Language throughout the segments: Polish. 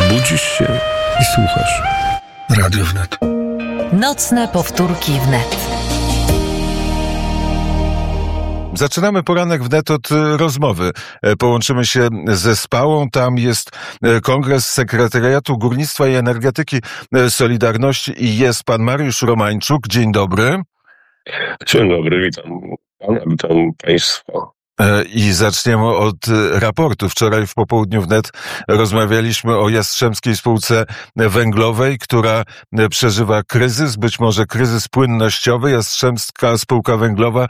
Budzisz się i słuchasz. Radio Wnet. Nocne powtórki wnet. Zaczynamy poranek wnet od rozmowy. Połączymy się ze Spałą. Tam jest Kongres Sekretariatu Górnictwa i Energetyki Solidarności i jest pan Mariusz Romańczuk. Dzień dobry. Dzień dobry, witam pana, witam państwa. I zaczniemy od raportu. Wczoraj w popołudniu wnet rozmawialiśmy o Jastrzębskiej Spółce Węglowej, która przeżywa kryzys, być może kryzys płynnościowy. Jastrzębska Spółka Węglowa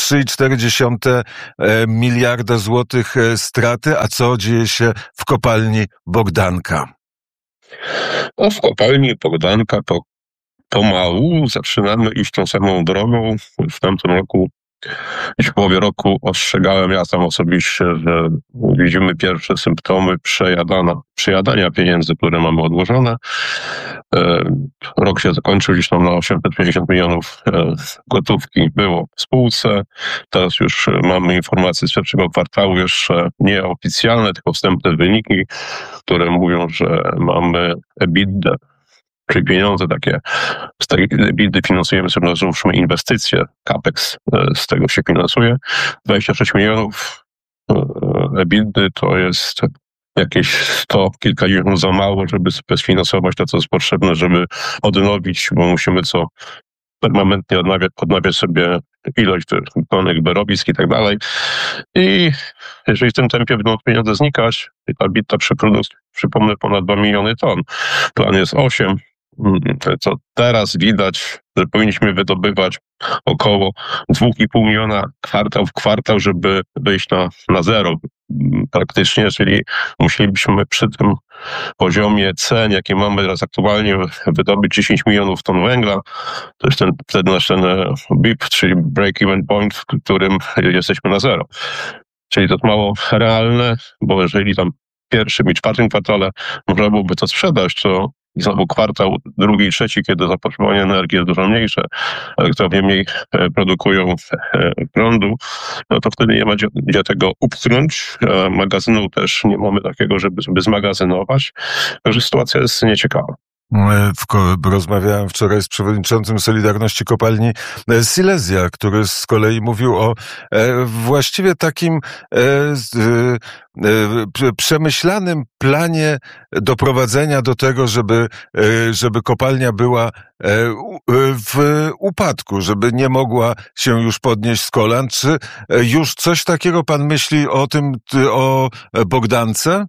3,4 miliarda złotych straty. A co dzieje się w kopalni Bogdanka? No, w kopalni Bogdanka pomału zaczynamy iść tą samą drogą. W tamtym roku, w połowie roku ostrzegałem ja tam osobiście, że widzimy pierwsze symptomy przejadania pieniędzy, które mamy odłożone. Rok się zakończył gdzieś tam na 850 milionów gotówki było w spółce. Teraz już mamy informacje z pierwszego kwartału, jeszcze nieoficjalne, tylko wstępne wyniki, które mówią, że mamy EBITDA, czyli pieniądze takie, z tej EBITDA finansujemy sobie, nazwijmy, inwestycje, CAPEX z tego się finansuje. 26 milionów EBITDA to jest jakieś 100, kilkadziesiąt za mało, żeby sobie sfinansować to, co jest potrzebne, żeby odnowić, bo musimy permanentnie odnawiać sobie ilość wykonanych wyrobisk i tak dalej. I jeżeli w tym tempie będą pieniądze znikać, ta EBITDA przy produkcji, przypomnę, ponad 2 miliony ton. Plan jest 8. To teraz widać, że powinniśmy wydobywać około 2,5 miliona kwartał w kwartał, żeby wyjść na zero praktycznie, czyli musielibyśmy przy tym poziomie cen, jakie mamy teraz aktualnie, wydobyć 10 milionów ton węgla. To jest wtedy nasz BIP, czyli break-even point, w którym jesteśmy na zero. Czyli to jest mało realne, bo jeżeli tam w pierwszym i czwartym kwartale można byłoby to sprzedać, to znowu kwartał drugi i trzeci, kiedy zapotrzebowanie energii jest dużo mniejsze, elektrownie mniej produkują prądu, no to wtedy nie ma gdzie tego upchnąć. Magazynu też nie mamy takiego, żeby zmagazynować. Także sytuacja jest nieciekawa. Rozmawiałem wczoraj z przewodniczącym Solidarności Kopalni Silesia, który z kolei mówił o właściwie takim przemyślanym planie doprowadzenia do tego, żeby kopalnia była w upadku, żeby nie mogła się już podnieść z kolan. Czy już coś takiego pan myśli o Bogdance?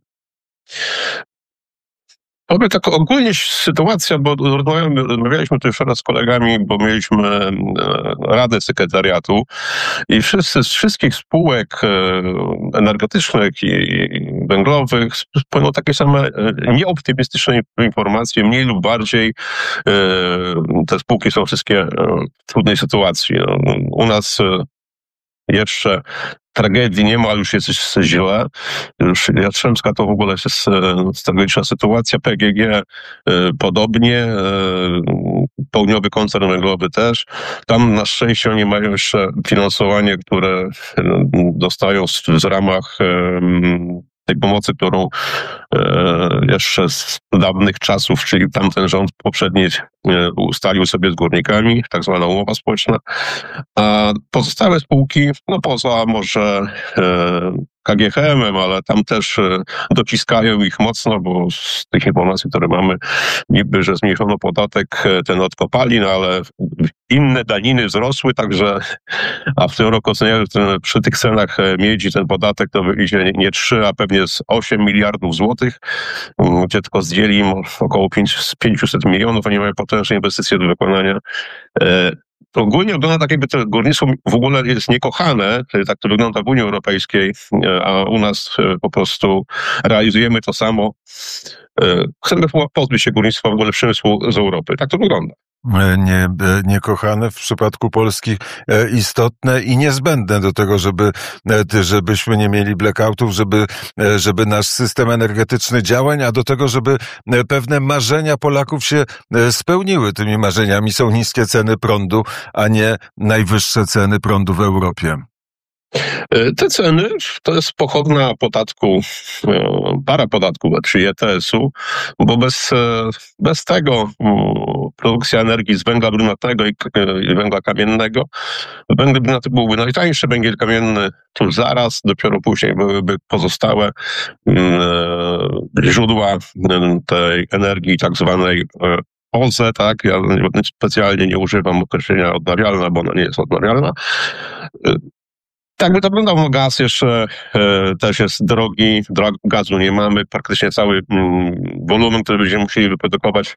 Powiem tak ogólnie sytuacja, bo rozmawialiśmy tu wczoraj z kolegami, bo mieliśmy Radę Sekretariatu i z wszystkich spółek energetycznych i węglowych płyną takie same nieoptymistyczne informacje, mniej lub bardziej. Te spółki są wszystkie w trudnej sytuacji. U nas jeszcze tragedii nie ma, ale już jest źle. Już Jastrzębska to w ogóle jest tragiczna sytuacja. PGG podobnie, Południowy Koncern Węglowy też. Tam na szczęście oni mają jeszcze finansowanie, które dostają w ramach tej pomocy, którą jeszcze z dawnych czasów, czyli tamten rząd poprzedni ustalił sobie z górnikami, tak zwana umowa społeczna, a pozostałe spółki, no poza może KGHM-em, ale tam też dociskają ich mocno, bo z tych informacji, które mamy, niby, że zmniejszono podatek ten od kopalin, ale inne daniny wzrosły, także, a w tym roku oceniają, że przy tych cenach miedzi ten podatek to wyjdzie nie 3, a pewnie z 8 miliardów złotych, gdzie tylko zdjęli im około 500 milionów, oni mają potężne inwestycje do wykonania. Ogólnie wygląda tak, jakby to górnictwo w ogóle jest niekochane, tak to wygląda w Unii Europejskiej, a u nas po prostu realizujemy to samo. Chcemy pozbyć się górnictwa w ogóle przemysłu z Europy. Tak to wygląda. Niekochane, w przypadku Polski istotne i niezbędne do tego, żebyśmy nie mieli blackoutów, żeby nasz system energetyczny działał, a do tego, żeby pewne marzenia Polaków się spełniły. Tymi marzeniami są niskie ceny prądu, a nie najwyższe ceny prądu w Europie. Te ceny to jest pochodna podatku, para podatków, czyli ETS-u, bo bez tego produkcja energii z węgla brunatnego i węgla kamiennego, węgiel brunatny byłby najtańszy, węgiel kamienny tuż zaraz, dopiero później byłyby pozostałe źródła tej energii tak zwanej OZE, tak? Ja specjalnie nie używam określenia odnawialna, bo ona nie jest odnawialna. Tak by to wyglądało. Gaz jeszcze też jest drogi, gazu nie mamy. Praktycznie cały wolumen, który będziemy musieli wyprodukować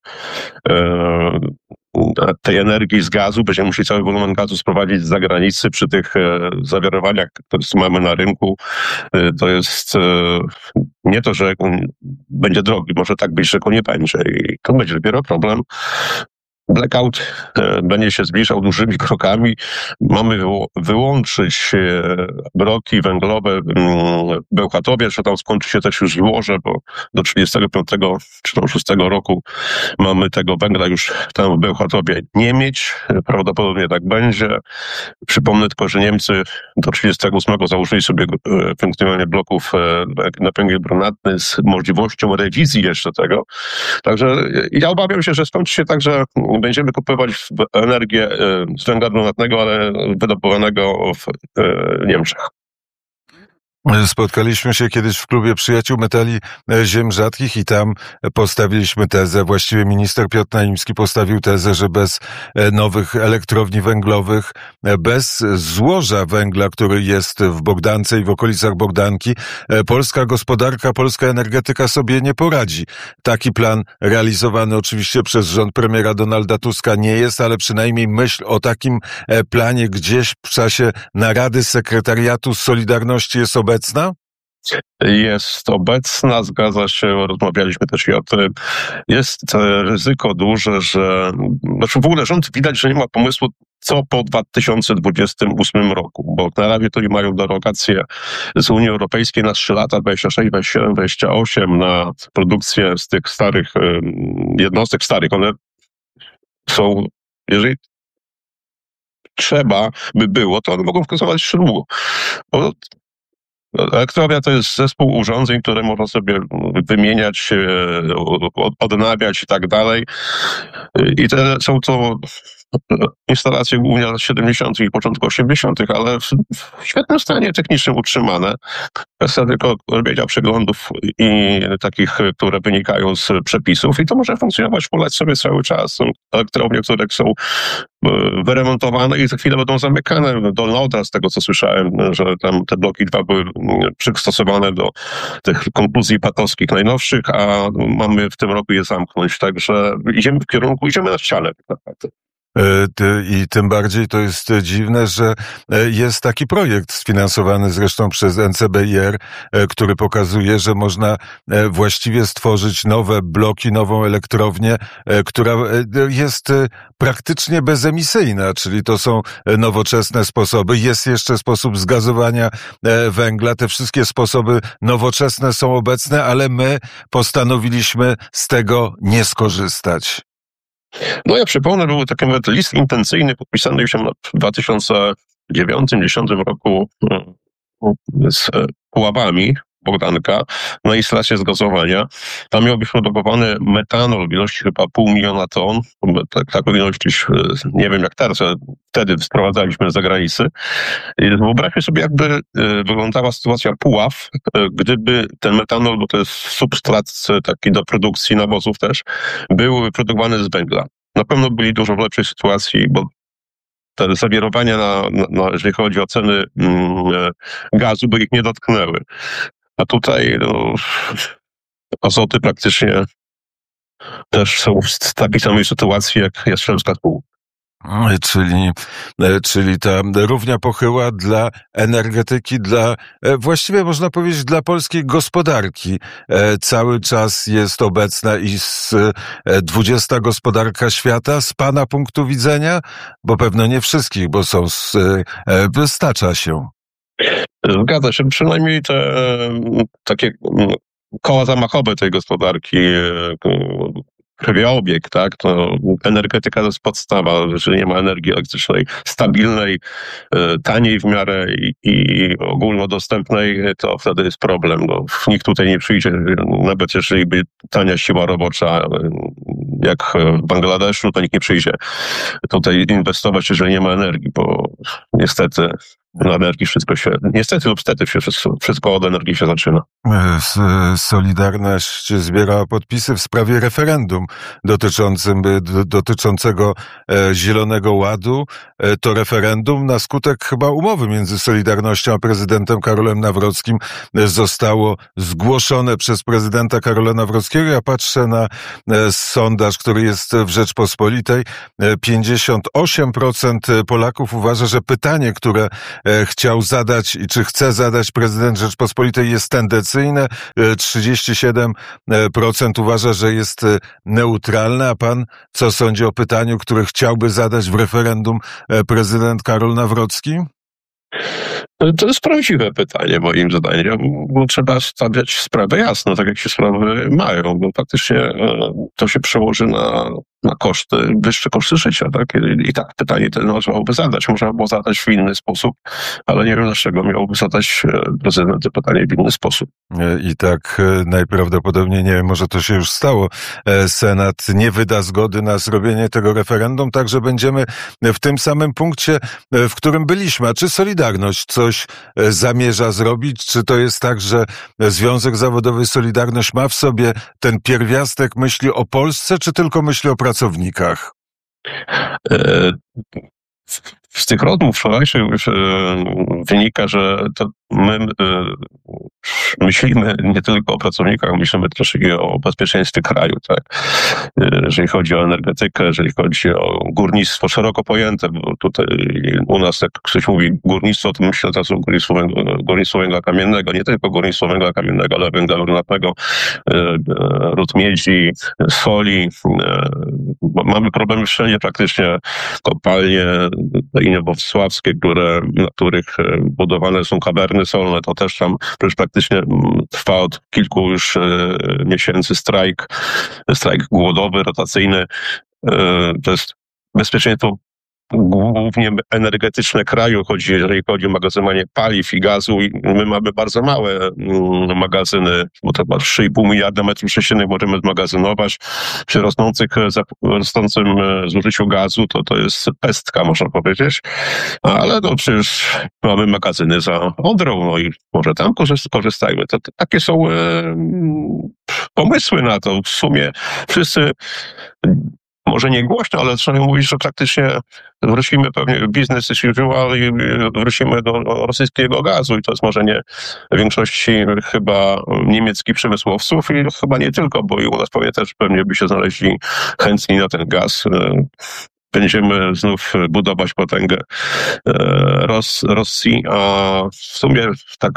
tej energii z gazu, będziemy musieli cały wolumen gazu sprowadzić z zagranicy przy tych zawirowaniach, które mamy na rynku. To jest nie to, że będzie drogi, może tak być, że go nie będzie i to będzie dopiero problem. Blackout będzie się zbliżał dużymi krokami. Mamy wyłączyć bloki węglowe w Bełchatowie, że tam skończy się też już złoże, bo do 35 czy 36 roku mamy tego węgla już tam w Bełchatowie nie mieć. Prawdopodobnie tak będzie. Przypomnę tylko, że Niemcy do 38 założyli sobie funkcjonowanie bloków na węgiel brunatny z możliwością rewizji jeszcze tego. Także ja obawiam się, że skończy się tak, że będziemy kupować energię z węgla brunatnego, ale wydobywanego w Niemczech. Spotkaliśmy się kiedyś w klubie Przyjaciół Metali Ziem Rzadkich i tam postawiliśmy tezę, właściwie minister Piotr Naimski postawił tezę, że bez nowych elektrowni węglowych, bez złoża węgla, który jest w Bogdance i w okolicach Bogdanki, polska gospodarka, polska energetyka sobie nie poradzi. Taki plan realizowany oczywiście przez rząd premiera Donalda Tuska nie jest, ale przynajmniej myśl o takim planie gdzieś w czasie narady sekretariatu Solidarności jest obecna? Jest obecna, zgadza się, rozmawialiśmy też i o tym. Jest ryzyko duże, że w ogóle rząd widać, że nie ma pomysłu, co po 2028 roku, bo na razie to nie mają derogacje z Unii Europejskiej na 3 lata, 26, 27, 28 na produkcję z tych starych jednostek starych. One są, jeżeli trzeba by było, to one mogą funkcjonować jeszcze długo. Bo elektrownia to jest zespół urządzeń, które można sobie wymieniać, odnawiać i tak dalej. I są to instalacje głównie lat 70. i początku 80., ale w świetnym stanie technicznym utrzymane. Kwestia tylko robienia przeglądów i takich, które wynikają z przepisów i to może funkcjonować, poleć sobie cały czas. Są elektrownie, które są wyremontowane i za chwilę będą zamykane. Dolna Odra, z tego co słyszałem, że tam te bloki 2 były przystosowane do tych konkluzji patowskich najnowszych, a mamy w tym roku je zamknąć. Także idziemy na ścianę tak naprawdę. I tym bardziej to jest dziwne, że jest taki projekt sfinansowany zresztą przez NCBR, który pokazuje, że można właściwie stworzyć nowe bloki, nową elektrownię, która jest praktycznie bezemisyjna, czyli to są nowoczesne sposoby. Jest jeszcze sposób zgazowania węgla. Te wszystkie sposoby nowoczesne są obecne, ale my postanowiliśmy z tego nie skorzystać. No ja przypomnę, był taki nawet list intencyjny podpisany już w 2009-2010 roku z Puławami, Bogdanka, na instalację zgazowania. Tam miał być produkowany metanol w ilości chyba 500 000 ton. Taką ilość gdzieś, nie wiem jak teraz, ale wtedy sprowadzaliśmy z zagranicy. I wyobraźmy sobie, jakby wyglądała sytuacja Puław, gdyby ten metanol, bo to jest substrat taki do produkcji nawozów też, był produkowany z węgla. Na pewno byli dużo w lepszej sytuacji, bo te zawirowania, jeżeli chodzi o ceny gazu, by ich nie dotknęły. A tutaj Azoty praktycznie też są w takiej samej sytuacji jak Jastrzębska Spółka. Czyli ta równia pochyła dla energetyki, właściwie można powiedzieć dla polskiej gospodarki cały czas jest obecna i 20 gospodarka świata z pana punktu widzenia, bo pewno nie wszystkich, bo stacza się. Zgadza się, przynajmniej te takie koła zamachowe tej gospodarki, krwiobieg, tak, to energetyka to jest podstawa. Jeżeli nie ma energii elektrycznej stabilnej, taniej w miarę i ogólnodostępnej, to wtedy jest problem. No, nikt tutaj nie przyjdzie, nawet jeżeli by tania siła robocza, jak w Bangladeszu, to nikt nie przyjdzie tutaj inwestować, jeżeli nie ma energii, bo niestety na energii niestety lub stety wszystko od energii się zaczyna. Solidarność zbierała podpisy w sprawie referendum dotyczącego Zielonego Ładu. To referendum na skutek chyba umowy między Solidarnością a prezydentem Karolem Nawrockim zostało zgłoszone przez prezydenta Karola Nawrockiego. Ja patrzę na sondaż, który jest w Rzeczpospolitej. 58% Polaków uważa, że pytanie, które chciał zadać i czy chce zadać prezydent Rzeczpospolitej jest tendencyjne. 37% uważa, że jest neutralne. A pan co sądzi o pytaniu, które chciałby zadać w referendum prezydent Karol Nawrocki? To jest prawdziwe pytanie, moim zdaniem, bo trzeba stawiać sprawę jasno, tak jak się sprawy mają, bo faktycznie to się przełoży na koszty, wyższe koszty życia, tak? I tak pytanie to należałoby zadać. Można było zadać w inny sposób, ale nie wiem, dlaczego miałby zadać prezydent to pytanie w inny sposób. I tak najprawdopodobniej, nie wiem, może to się już stało, Senat nie wyda zgody na zrobienie tego referendum, także będziemy w tym samym punkcie, w którym byliśmy. A czy Solidarność coś zamierza zrobić? Czy to jest tak, że Związek Zawodowy Solidarność ma w sobie ten pierwiastek myśli o Polsce, czy tylko myśli o pracownikach? Z tych rozmów wczorajszych wynika, że to my myślimy nie tylko o pracownikach, myślimy też i o bezpieczeństwie kraju, tak? Jeżeli chodzi o energetykę, jeżeli chodzi o górnictwo szeroko pojęte, bo tutaj u nas, jak ktoś mówi górnictwo, to myślę teraz o górnictwo węgla kamiennego, nie tylko górnictwo węgla kamiennego, ale węgla brunatnego, ród miedzi, soli. Mamy problemy wszędzie praktycznie, kopalnie inowłocławskie, na których budowane są kawerny solne, to też tam przecież praktycznie trwa od kilku już miesięcy strajk głodowy, rotacyjny. To jest bezpieczeństwo głównie energetyczne kraju, jeżeli chodzi o magazynowanie paliw i gazu. I my mamy bardzo małe magazyny, bo to chyba 3,5 miliarda metrów sześciennych możemy zmagazynować. Przy rosnącym zużyciu gazu to jest pestka, można powiedzieć. Ale no przecież mamy magazyny za Odrą, no i może tam korzystajmy. To takie są pomysły na to. W sumie wszyscy może nie głośno, ale trzeba mówić, że praktycznie wrócimy pewnie business as usual i wrócimy do rosyjskiego gazu i to jest marzenie większości chyba niemieckich przemysłowców i chyba nie tylko, bo i u nas pewnie by się znaleźli chętni na ten gaz. Będziemy znów budować potęgę Rosji, a w sumie tak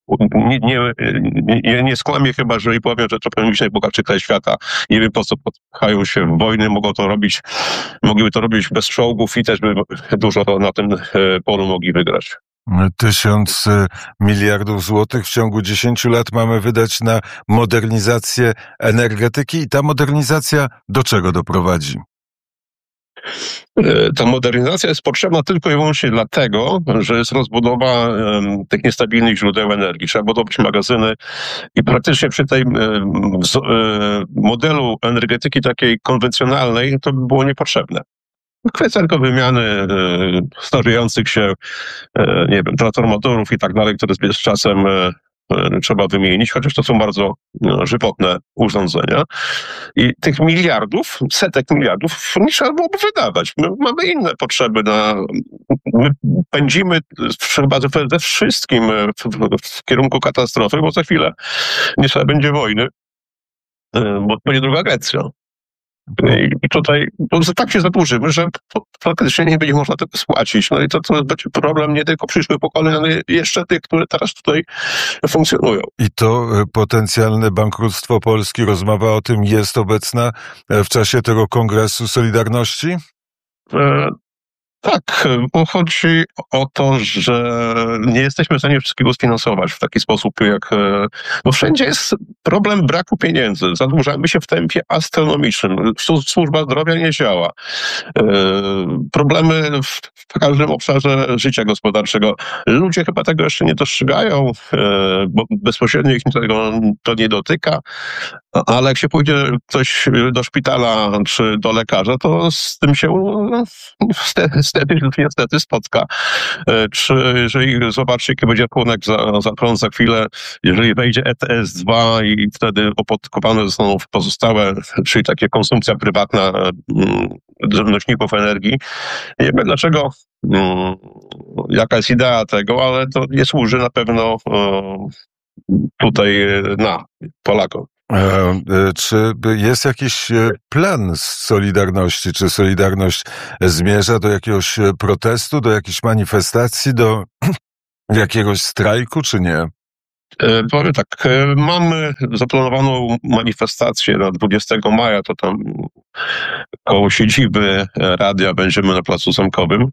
nie skłamię chyba, jeżeli powiem, że to powinien być najbogatszy kraj świata. Nie wiem, po co podpchają się w wojny, mogliby to robić bez czołgów i też by dużo na tym polu mogli wygrać. 1000 miliardów złotych w ciągu 10 lat mamy wydać na modernizację energetyki i ta modernizacja do czego doprowadzi? Ta modernizacja jest potrzebna tylko i wyłącznie dlatego, że jest rozbudowa tych niestabilnych źródeł energii. Trzeba budować magazyny i praktycznie przy tej modelu energetyki takiej konwencjonalnej to by było niepotrzebne. Kwestia tylko wymiany starzejących się, nie wiem, transformatorów i tak dalej, które z czasem trzeba wymienić, chociaż to są bardzo żywotne urządzenia. I tych miliardów, setek miliardów nie trzeba byłoby wydawać. My mamy inne potrzeby. My pędzimy chyba we wszystkim w kierunku katastrofy, bo za chwilę nie trzeba będzie wojny, bo będzie druga Grecja. I tutaj tak się zadłużymy, że faktycznie nie będzie można tego spłacić. No i to będzie problem nie tylko przyszłych pokoleń, ale jeszcze tych, które teraz tutaj funkcjonują. I to potencjalne bankructwo Polski, rozmowa o tym jest obecna w czasie tego Kongresu Solidarności? Tak, bo chodzi o to, że nie jesteśmy w stanie wszystkiego sfinansować w taki sposób, bo wszędzie jest problem braku pieniędzy. Zadłużamy się w tempie astronomicznym. Służba zdrowia nie działa. Problemy w każdym obszarze życia gospodarczego. Ludzie chyba tego jeszcze nie dostrzegają, bo bezpośrednio ich to nie dotyka, ale jak się pójdzie ktoś do szpitala czy do lekarza, to z tym się niestety spotka. Czy jeżeli zobaczcie, jaki będzie rachunek za prąd za chwilę, jeżeli wejdzie ETS-2 i wtedy opodkopane zostaną pozostałe, czyli takie konsumpcja prywatna nośników energii. Nie wiem dlaczego, jaka jest idea tego, ale to nie służy na pewno tutaj Polakom. Czy jest jakiś plan z Solidarności? Czy Solidarność zmierza do jakiegoś protestu, do jakiejś manifestacji, do jakiegoś strajku, czy nie? Powiem tak, mamy zaplanowaną manifestację na 20 maja, to tam koło siedziby radia będziemy na Placu Zamkowym.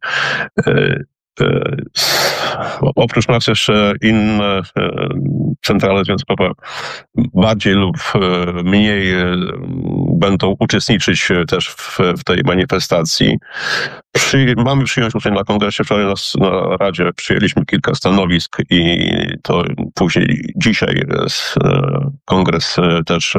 Oprócz nas jeszcze inne centrale związkowe bardziej lub mniej będą uczestniczyć też w tej manifestacji. Mamy przyjąć tutaj na kongresie, wczoraj na Radzie przyjęliśmy kilka stanowisk i to później dzisiaj kongres też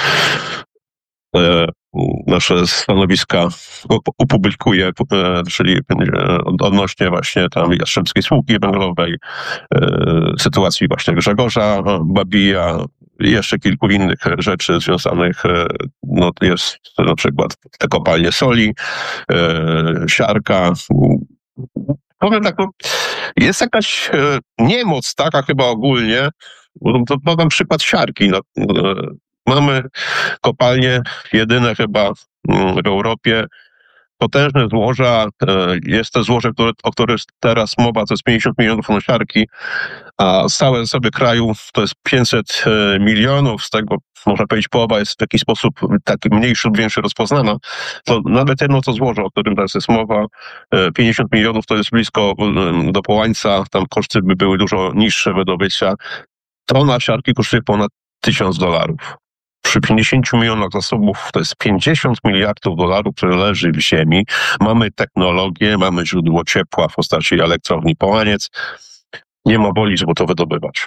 nasze stanowiska opublikuje, czyli odnośnie właśnie tam Jastrzębskiej Spółki Węglowej, sytuacji właśnie Grzegorza Babija i jeszcze kilku innych rzeczy związanych, jest na przykład te kopalnie soli, siarka. Powiem tak, jest jakaś niemoc taka chyba ogólnie, to podam przykład siarki. Mamy kopalnie, jedyne chyba w Europie, potężne złoża. Jest to złoże, o którym teraz mowa, to jest 50 milionów ton siarki, a z całej zasoby kraju to jest 500 milionów, z tego można powiedzieć połowa jest w jakiś sposób taki mniejszy lub większy rozpoznana. To nawet jedno to złoże, o którym teraz jest mowa, 50 milionów to jest blisko do Połańca, tam koszty by były dużo niższe wydobycia. Tona siarki kosztuje ponad $1000. Przy 50 milionach zasobów to jest 50 miliardów dolarów, które leży w ziemi. Mamy technologię, mamy źródło ciepła w postaci elektrowni Połaniec. Nie ma woli, żeby to wydobywać.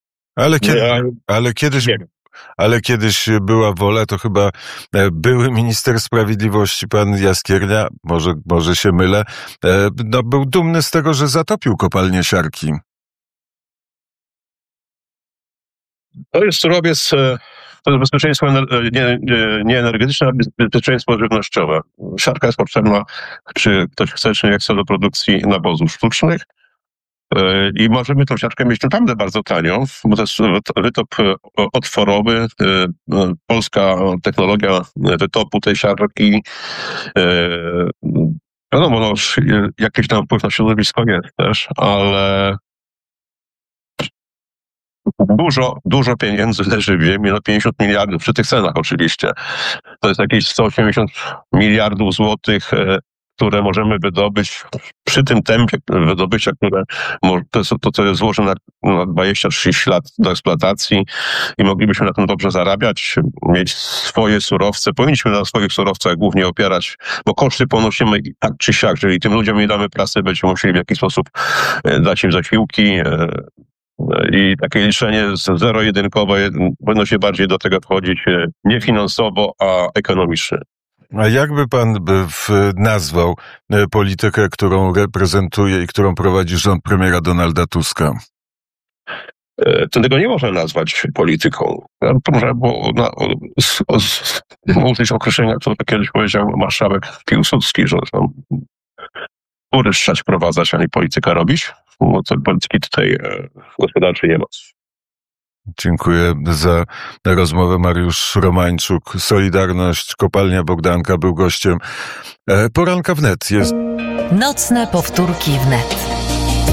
Ale kiedyś była wola, to chyba były minister sprawiedliwości, pan Jaskiernia, może się mylę, był dumny z tego, że zatopił kopalnię siarki. To jest surowiec, to jest bezpieczeństwo nie energetyczne, ale bezpieczeństwo żywnościowe. Siarka jest potrzebna, czy ktoś chce, czy nie chce, do produkcji nawozów sztucznych. I możemy tą siarkę mieć naprawdę bardzo tanio, bo to jest wytop otworowy. Polska technologia wytopu tej siarki. Wiadomo, jakiś tam wpływ na środowisko jest też, ale dużo pieniędzy leży w ziemi, 50 miliardów, przy tych cenach oczywiście. To jest jakieś 180 miliardów złotych, które możemy wydobyć przy tym tempie wydobycia, które to jest złoże na 20-30 lat do eksploatacji i moglibyśmy na tym dobrze zarabiać, mieć swoje surowce. Powinniśmy na swoich surowcach głównie opierać, bo koszty ponosimy tak czy siak. Jeżeli tym ludziom nie damy pracy, będziemy musieli w jakiś sposób dać im zasiłki. I takie liczenie zero-jedynkowe powinno się bardziej do tego wchodzić nie finansowo, a ekonomicznie. A jakby pan nazwał politykę, którą reprezentuje i którą prowadzi rząd premiera Donalda Tuska? Tego nie można nazwać polityką. Można było użyć określenia, które kiedyś powiedział marszałek Piłsudski, że uryszczać, wprowadzać, a nie polityka robić. Bo polityki tutaj gospodarczej nie ma. Dziękuję za rozmowę. Mariusz Romańczuk, Solidarność, Kopalnia Bogdanka był gościem Poranka Wnet. Nocne powtórki wnet.